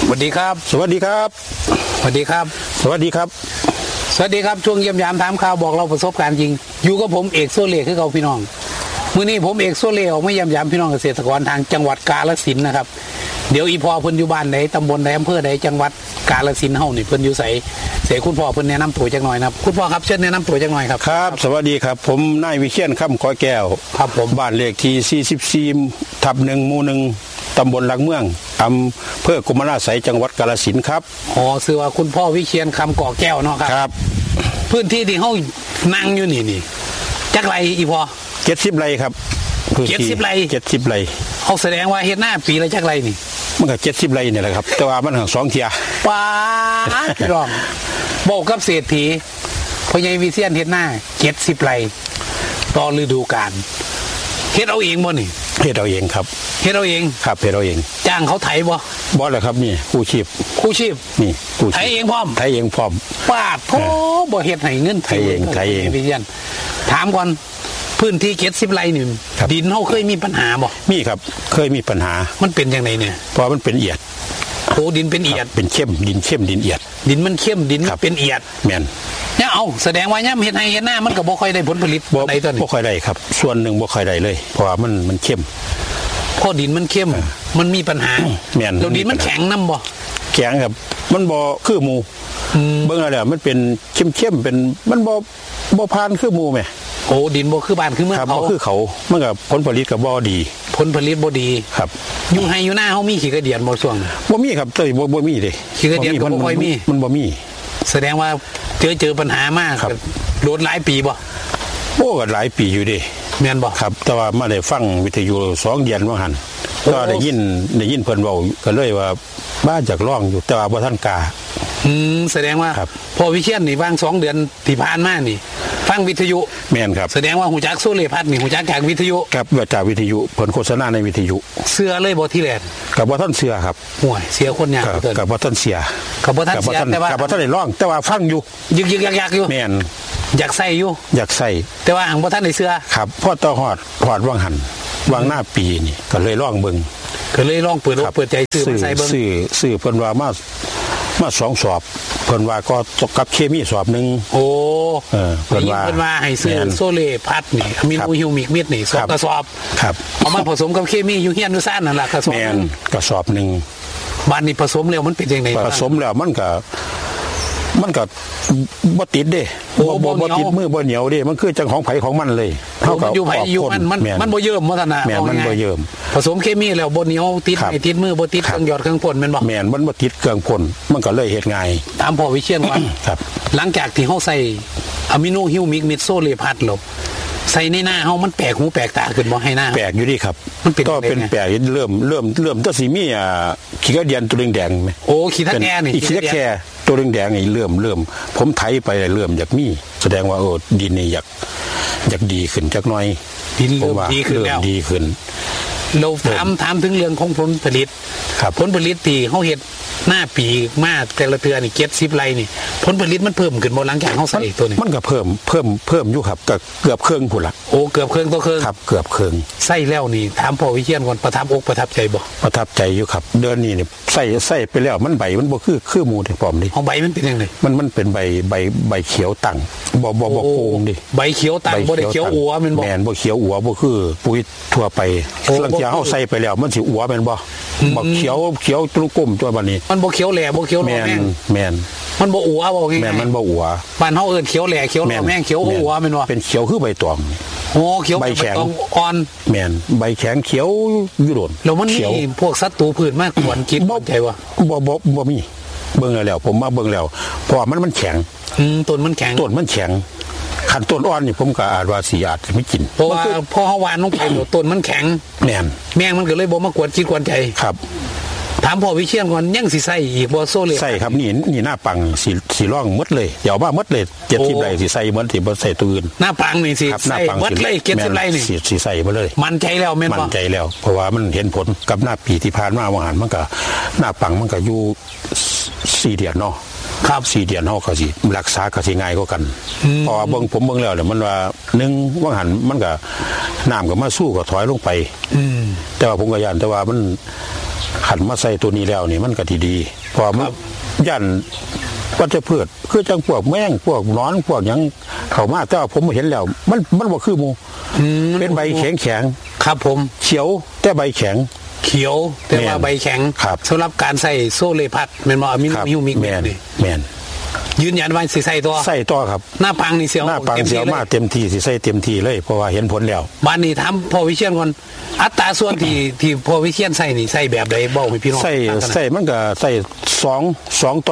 สวัสดีครับสวัสดีครับสวัสดีครับสวัสดีครับสวัสดีครับช่วงเยี่ยมยามถามข่าวบอกเราประสบการณ์จริงอยู่กับผมเอกโซเล่คือเขาพี่น้องมื้อนี้ผมเอกโซเล่ออกมาเยี่ยมยามพี่น้องเกษตรกรทางจังหวัดกาฬสินธุ์นะครับเดี๋ยวอีพ่อเพิ่นอยู่บ้านใดตำบลใดอำเภอใดจังหวัดกาฬสินธุ์เฮานี่เพิ่นอยู่ไสเสคุณพ่อเพิ่นแนะนำตัวจักหน่อยนะครับคุณพ่อครับเชิญแนะนำตัวจักหน่อยครับครับสวัสดีครับผมนายวิเชียรค่ำขอแก้วครับผมบ้านเลขที่44/1หมู่1ตำบลหลักเมืองอำเภอกรมราชสีจังหวัดกาฬสินธุ์ครับอ๋อชื่อว่าคุณพ่อวิเชียรคำก่อแก้วเนาะครับครับพื้นที่ที่เฮานั่งอยู่นี่จักไรอีพ่อ 70 ไร่ครับ 70 ไร่ 70 ไร่เขาแสดงว่าเฮ็ดหน้าปีละจักไรนี่มันก็70 ไร่นี่แหละครับแต่ว่ามันทั้ง2เที่ยป้าพี่น้องบอกกับเศรษฐีพ่อใหญ่วิเชียรเฮ็ดหน้า70 ไร่ต่อฤดูกาลเฮ็ดเอาเองบ่นี่เฮ็ดเอาเองครับเฮ็ดเอาเองครับเฮ็ดเอาเองจ้างเขาไถบ่แหละครับนี่กู้ชีพนี่กู้ชีพไถเองพร้อมไถเองพร้อมปาดโธ่บ่เฮ็ดให้เงินไถเองวิเชียรถามก่อนพื้นที่70 ไร่นี่ดินเฮาเคยมีปัญหาบ่มีครับเคยมีปัญหามันเป็นจังไดเนี่ยเพราะมันเป็นเอียดโอ้ดินเป็นเอียดเป็นเข้มดินเข้มดินเอียดดินมันเข้มดินเป็นเอียดแม่นเนี่ยเอาแสดงว่าย่ำเฮ็ดให้เฮ็ดหน้ามันก็บ่ค่อยได้ผลผลิตใดตัวนี้บ่ค่อยได้ครับส่วนหนึ่งบ่ค่อยได้เลยเพราะว่ามันเข้มพอดินมันเข้มมันมีปัญหาแม่นแล้วดินมันแข็งนำบ่แข็งครับมันบ่คือหมู่เบิ่งแล้วมันเป็นเข้มๆเป็นมันบ่ผ่านคือหมู่แม่โอ้ดินบ่คือบ้านคือเมืองเขาคือเขามันก็ผลผลิตก็บ่ดีผลผลิตบ่ดีครับอยู่ให้อยู่หน้าเฮามีขี้กระเดียนบ่ช่วงบ่มีครับเต้ยบ่มีเด้ขี้กระเดียนก็บ่ค่อยมีมันบ่มีแสดงว่าเจอปัญหามากโดนหลายปีบ่โอ้ก็หลายปีอยู่เด้แม่นบ่ครับแต่ว่ามาได้ฟังวิทยุ2 เดือนว่าหั่นก็ได้ยินเพิ่นเว้าก็เลยว่าบ้าจากร้องอยู่แต่ว่าบ่ทันกล้าแสดงว่าพอวิเชียรนี่วาง2 เดือนที่ผ่านมานี่ฟังวิทยุแม่นครับแสดงว่าหูจักโซเล่พัดนี่หูจักจากวิทยุครับจากวิทยุเพิ่นโฆษณาในวิทยุเสื้อเลยบ่ที่แรกก็บ่ทันเสื้อครับห่วยเสียคนยากก็บ่ทันเสียก็บ่ทันเสียแต่ว่าก็บ่ทันได้ร้องแต่ว่าฟังอยู่ยึกๆยักๆอยู่แม่นอยากใส่อยู่อยากใส่แต่ว่าหังบ่ทันได้เสื้อครับพอต่อฮอดวางหันวางหน้าปีนี่ก็เลยร้องเบิ่งก็เลยลองเปิดใจซื้อมาใส่เบิ่งซื้อเพิ่นว่ามา2 สอบเพิ่นว่าก็ตกกับเคมีสอบนึงโอ้เพิ่นว่าให้ซื้อโซเล่พัดนี่อะมิโนฮิวมิกเม็ดนี่2 กระสอบครับเอามาผสมกับเคมีอยู่เฮียนอยู่ซ่านนั่นล่ะกระสอบแม่นกระสอบนึงบ้านนี้ผสมแล้วมันเป็นจังได๋ผสมแล้วมันก็บ่ติดเด้บ่ติดมือบ่เหนียวเด้มันคือจังของไผของมันเลยเฮาก็อยู่ไผอยู่มันบ่เยิ่มว่าซั่นน่ะแม่นมันบ่เยิ่มผสมเคมีแล้วบ่เหนียวติดให้ติดมือบ่ติดเครื่องหยอดเครื่องพ่นแม่นบ่แม่นมันบ่ติดเครื่องพ่นมันก็เลยเฮ็ดง่ายถามพ่อวิเชียรว่าครับหลังจากที่เฮาใส่อะมิโนฮิวมิกเม็ดโซเลพัดลบใส่ในหน้าเฮามันแปลกหูแปลกตาขึ้นบ่ให้หน้าแปลกอยู่ดิครับก็เป็นแปลกเริ่มตั้งสิมีขี้กระเดียนตัวแดงๆมั้ยโอ้ขี้ตะแก่นี่ขี้ตะแก่ตัวแดงๆนี่เริ่มผมไถไปเริ่มอยากมีแสดงว่าดินนี่อยากดีขึ้นจักหน่อยดินเริ่มดีขึ้นแล้วดีขึ้นเราถามถึงเรื่องของผลผลิตผลผลิตที่เฮาเฮ็ดหน้าปีมาแต่ละเทื่อนี่70 ไร่นี่ผลผลิตมันเพิ่มขึ้นบ่หลังจากเฮาใส่ตัวนี้มันก็เพิ่มอยู่ครับก็เกือบครึ่งพุ่นล่ะโอ้เกือบครึ่งต่อครึ่งครับเกือบครึ่งใส่แล้วนี่ถามพ่อวิเชียรก่อนประทับใจบ่ประทับใจอยู่ครับเดือนนี้นี่ใส่ไปแล้วมันใบมันบ่คือหมู่ที่พร้อมดิของใบมันเป็นจังได๋มันเป็นใบเขียวตั้งบ่โกงดิใบเขียวตั้งบ่ได้เขียวอัวแม่นบ่แม่นบ่เขียวอัวบ่คือปุ๋ยทั่วไปหลังจากเฮาใส่ไปแล้วมันสิอัวแม่นบ่เขียวตุ่มกลมตัวบัดนี้มันบ่เขียวแหล่บ่เขียวแม่งมันบ่อัวบ่ง่ายแม่นมันบ่อัวบ้านเฮาเอิ้นเขียวแหล่เขียวแม่งเขียวอัวแม่นบ่เป็นเขียวคือใบตองโอ้เขียวใบแข็งอ่อนแม่นใบแข็งเขียวอยู่โดนแล้วมันมีพวกศัตรูพืชมากควรคิดบ่ใจว่าบ่มีเบิ่งแล้วผมมาเบิ่งแล้วเพราะมันแข็งต้นมันแข็งขันต้นอ่อนนี่ผมก็อาจไม่กินเพราะว่าพอเฮาหวานลงไปต้นมันแข็งแม่งมันก็เลยบ่มากวนคิดกวนใจครับถามพ่อวิเชียรก่อนยังสิใส่อีกบ่โซเล่ใส่ครับนี่หน้าปังสิร่องหมดเลยเดี๋ยวว่าหมดเลย70 ไร่สิใส่หมดสิบ่ใส่ตัวอื่นหน้าปังนี่สิใส่หมดเลย70 ไร่นี่สิใส่บ่เลยมั่นใจแล้วแม่นบ่มั่นใจแล้วเพราะว่ามันเห็นผลกับหน้าปีที่ผ่านมาว่าหันมันก็หน้าปังมันก็อยู่4 เดือนเนาะครับ 4 เดือนเฮาก็สิรักษาก็สิง่ายกว่ากันเพราะว่าผมเบิ่งแล้วเนี่ยมันว่า1ว่าหันมันก็น้ำก็มาสู้ก็ถอยลงไปแต่ว่าผมก็ย่านแต่ว่ามันขันมาใส่ตัวนี้แล้วนี่มันก็ดีพอมันยันวัชพืชคือจังพวกแมงพวกนอนพวกหยังเข้ามาแต่ว่าผมเห็นแล้วมันบ่คือหมูเป็นใบแข็งครับผมเขียวแต่ใบแข็งเขียวแต่ว่าใบแข็งสำหรับการใส่โซเลพัดแม่นบ่อะมิโนฮิวมิกนี่แม่นยืนยันว่าสิใส่ต่อครับหน้าปังนี่เสียวหน้าปังเสียวมาเต็มที่สิใส่เต็มที่เลยเพราะว่าเห็นผลแล้วบ้านนี้ถามพ่อวิเชียรก่อนอัตราส่วนที่พ่อวิเชียรใส่นี่ใส่แบบใดบอกให้พี่น้องใส่มันก็ใส่2ต่อ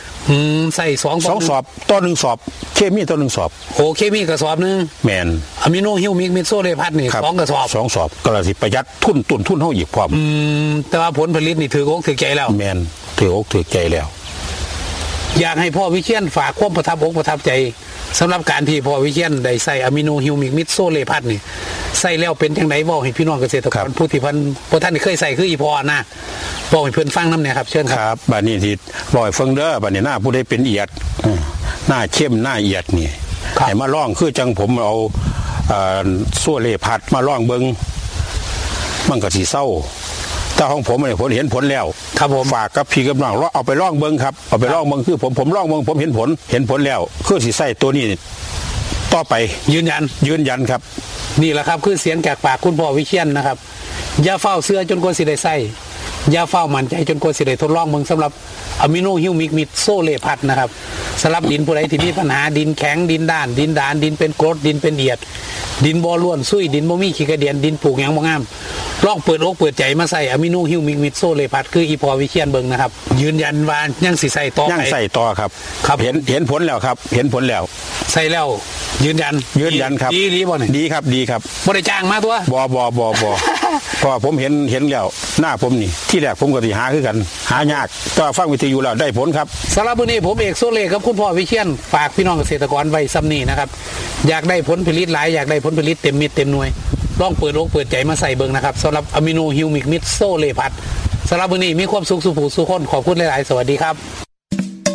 1 ใส่2 สอบต่อ1สอบเคมีต่อ1สอบโอเคมีกระสอบนึงแม่นอะมิโนฮิวมิกมิโซเลพัดนี่2กระสอบ 2สอบก็สิประหยัดทุนเฮาอีกพร้อมแต่ว่าผลผลิตนี่ถืออกถือใจแล้วแม่นถืออกถือใจแล้วอยากให้พ่อวิเชียรฝากความประทับอกประทับใจสำหรับการที่พ่อวิเชียรได้ใส่อะมิโนฮิวมิกมิโซเลพัดนี่ใส่แล้วเป็นจังได๋บอกให้พี่น้องเกษตรกรผู้ที่บ่ทันเคยใส่คืออีพ่อนะบอกให้เพิ่นฟังนำเนี่ยครับเชิญครับบัดนี้ที่บ่ให้ฟังเด้อบัดนี้หน้าผู้ใดเป็นเอียดหน้าเข้มหน้าเอียดนี่ให้มาลองคือจังผมเอาโซเลพัดมาลองเบิ่งมันก็สิเศร้าแต่ของผมเนี่ยผมเห็นผลแล้วครับผมฝากกับพี่กับน้องเอาไปลองเบิ่งครับเอาไปลองเบิ่งคือผมลองเบิ่งผมเห็นผลแล้วคือสิใส่ตัวนี้ต่อไปยืนยันครับนี่แหละครับคือเสียงจากปากคุณพ่อวิเชียรนะครับอย่าเฝ้าเสื้อจนกว่าสิได้ใส่อย่าเฝ้ามั่นใจจนกว่าสิได้ทดลองเบิ่งสำหรับอะมิโนฮิวมิกมิโซเลพัดนะครับสำหรับดินผู้ใดที่มีปัญหาดินแข็งดินด้านดินเป็นกรดดินเป็นเอียดดินบ่ล้วนซุยดินบ่มีขี้กระเดียนดินปลูกหยังบ่งามลองเปิดอกเปิดใจมาใส่อะมิโนฮิวมิกมิโซเลพัดคืออีพอวิเชียรเบิ่งนะครับยืนยันว่ายังสิใส่ต่อยังใส่ต่อครับเห็นผลแล้วครับเห็นผลแล้วใส่แล้วยืนยันครับดีบ่นี่ดีครับบ่ได้จ้างมาตัวบ่เพราะผมเห็นแล้วหน้าผมนี่ที่แรกผมก็สิหาคือกันหายากก็ฟังวิทยุแล้วได้ผลครับสำหรับวันนี้ผมเอกโซเลครับคุณพ่อวิเชียรฝากพี่น้องเกษตรกรไว้ซ้ำนี้นะครับอยากได้ผลผลิตหลายอยากได้ผลผลิตเต็มเม็ดเต็มหน่วยลองเปิดอกเปิดใจมาใส่เบิ่งนะครับสำหรับอะมิโนฮิวมิกมิโซเลพัดสำหรับวันนี้มีความสุขสุขสุขคนขอบคุณหลายๆสวัสดีครับ